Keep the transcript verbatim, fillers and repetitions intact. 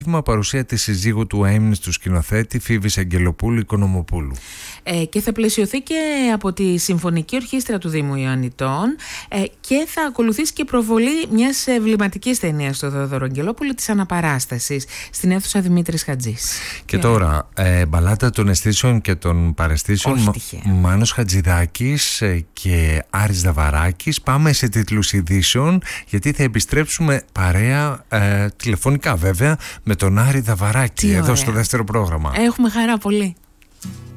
παρουσία της συζύγου του έμνης του σκηνοθέτη Φίβης Αγγελοπούλου Οικονομοπούλου. Ε, και θα πλαισιωθεί και από τη Συμφωνική Ορχήστρα του Δήμου Ιωαννιτών ε, και θα ακολουθήσει και προβολή μιας εμβληματικής ταινίας του Θεοδωρού Αγγελόπουλου, της Αναπαράστασης, στην αίθουσα Δημήτρης Χατζής. Και yeah. τώρα, ε, μπαλάτα των αισθήσεων και των παραισθήσεων, Μα, Μάνος Χατζηδάκης και Άρης Δαβαράκης. Πάμε σε τίτλους ειδήσεων, γιατί θα επιστρέψουμε παρέα, ε, τηλεφωνικά βέβαια, με τον Άρη Δαβαράκη. Τι εδώ ωραία. Στο δεύτερο πρόγραμμα. Έχουμε χαρά πολύ.